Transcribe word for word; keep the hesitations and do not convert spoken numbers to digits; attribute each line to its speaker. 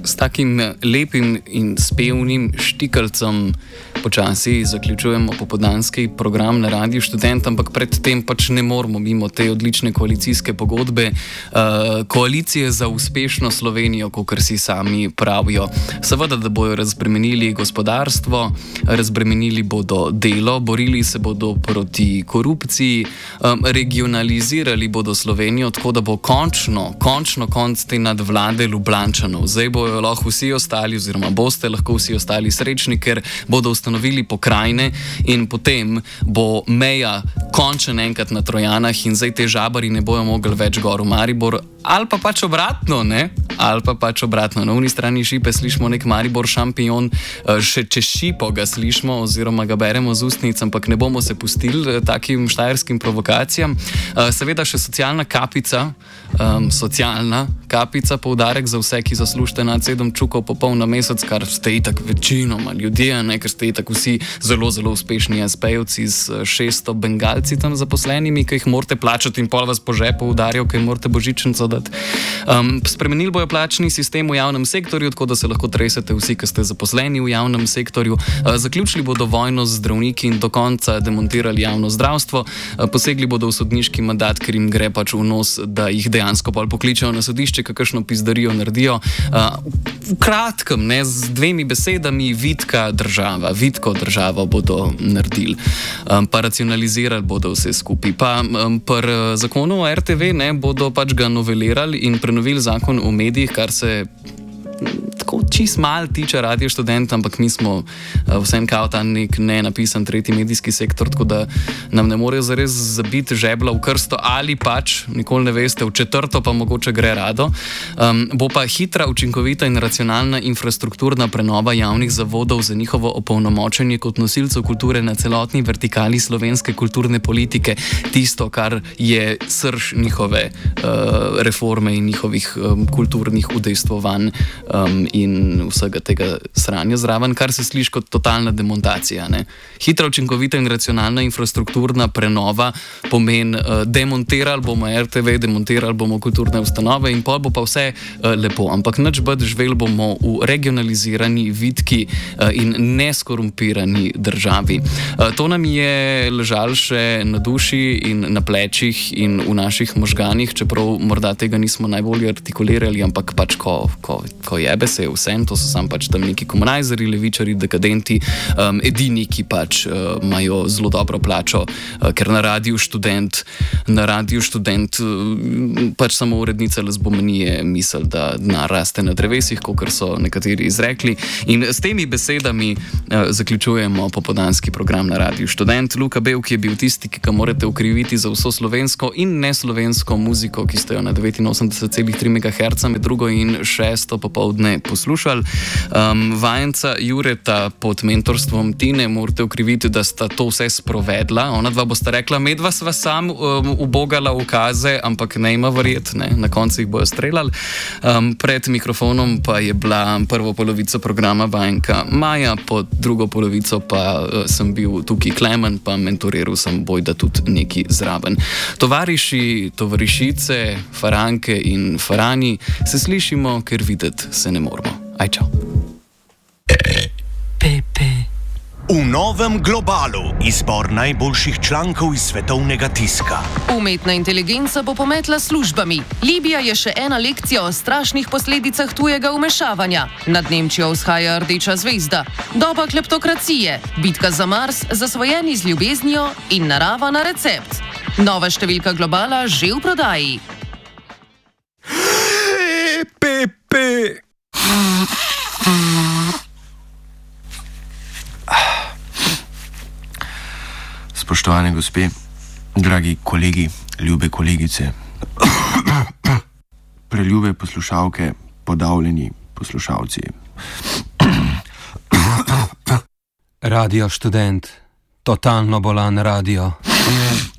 Speaker 1: s takim lepim in spevnim štikalcem počasi zaključujemo popoldanski program na Radiu Študent, ampak predtem pač ne moremo mimo te odlične koalicijske pogodbe, uh, koalicije za uspešno Slovenijo, kakor si sami pravijo. Seveda, da bojo razbremenili gospodarstvo, razbremenili bodo delo, borili se bodo proti korupciji, um, regionalizirali bodo Slovenijo, tako da bo končno, končno konc te nadvlade Ljubljančanov. Zdaj bojo lahko vsi ostali, oziroma boste lahko vsi ostali srečni, ker bodo ustanovili pokrajine in potem bo meja končen enkrat na Trojanah in zdaj te žabari ne bojo mogli več gor v Maribor, ali pa pač obratno, ne? Ali pa pač obratno. Na uni strani šipe slišimo nek Maribor šampion, še čez šipo ga slišimo oziroma ga beremo z ustnic, ampak ne bomo se pustili takim štajerskim provokacijam. Seveda še socialna kapica, um, socialna kapica, poudarek za vse, ki zaslužite nad sedem čukov popoln na mesec, kar ste itak večinoma ljudje, ne, ker ste itak vsi zelo, zelo uspešni espejevci z šeststo bengalci tam zaposlenimi, ki jih morate plačati in pol vas po žepu udarijo, ki jim morate božičnico dati. Um, spremenili bojo plačni sistem v javnem sektorju, tako da se lahko tresete vsi, ki ste zaposleni v javnem sektorju. Uh, zaključili bodo vojno z zdravniki in do konca demontirali javno zdravstvo. Uh, posegli bodo v sodniški mandat, ker jim gre pač v nos, da jih dejansko pol pokličejo na sodišče, kakšno pizdarijo naredijo. Uh, v kratkem, ne, z dvemi besedami, vitka država, vitko državo bodo naredili. Um, pa racionalizirali bodo vse skupaj. Pa um, pri zakonu o R T V ne, bodo pač ga novelirali in prenovili zakon o medijih, kar se tako čist mal tiče Radio Študent, ampak mi smo uh, vsem kao ta nek nenapisan tretji medijski sektor, tako da nam ne morejo zares zabiti žebla v krsto ali pač, nikoli ne veste, v četrto pa mogoče gre rado. Um, bo pa hitra, učinkovita in racionalna infrastrukturna prenova javnih zavodov za njihovo opolnomočenje kot nosilcev kulture na celotni vertikali slovenske kulturne politike, tisto, kar je srž njihove uh, reforme in njihovih um, kulturnih udejstvovanj Um, in vsega tega sranja zraven, kar se sliši kot totalna demontacija. Ne? Hitra, učinkovita in racionalna infrastrukturna prenova pomeni, uh, demontirali bomo R T V, demontirali bomo kulturne ustanove in pol bo pa vse uh, lepo. Ampak nič bad živeli bomo v regionalizirani, vitki uh, in neskorumpirani državi. Uh, to nam je ležalo še na duši in na plečih in v naših možganih, čeprav morda tega nismo najbolje artikulirali, ampak pač ko, ko, ko jebe se je vsem, to so sam pač tam neki komunajzeri, levičari, dekadenti, um, edini, ki pač uh, imajo zelo dobro plačo, uh, ker na Radiu Študent, na Radiu Študent uh, pač samo urednica lezbomanije misli, da denar raste na drevesih, kakor so nekateri izrekli. In s temi besedami uh, zaključujemo popoldanski program na Radiu Študent. Luka Bevk je bil tisti, ki ga morate ukriviti za vso slovensko in neslovensko muziko, ki ste jo na devetinosemdeset celih tri megaherca med drugo in šesto popoldne poslušali. Um, vajenca Jureta pod mentorstvom Tine morate ukriviti, da sta to vse sprovedla. Ona dva bosta rekla, medva sva sam um, ubogala ukaze, ampak ne ima verjet, ne, na koncu jih bojo streljali. Um, pred mikrofonom pa je bila prvo polovico programa vajenka Maja, pod drugo polovico pa uh, sem bil tukaj Klemen, pa mentoriral sem bojda tudi neki zraven. Tovariši, tovarišice, faranke in farani, se slišimo, ker videti se ne moramo. Aj, čau.
Speaker 2: Pepe. V novem globalu izbor najboljših člankov iz svetovnega tiska.
Speaker 3: Umetna inteligenca bo pometla službami. Libija je še ena lekcija o strašnih posledicah tujega vmešavanja. Nad Nemčijo vzhaja rdeča zvezda. Doba kleptokracije, bitka za Mars, zasvojeni z ljubeznijo in narava na recept. Nova številka globala že v prodaji.
Speaker 4: Pepe. Spoštovane gospe, dragi kolegi, ljube kolegice, preljube poslušalke, podavljeni poslušalci.
Speaker 5: Radio Študent, totalno bolan radio.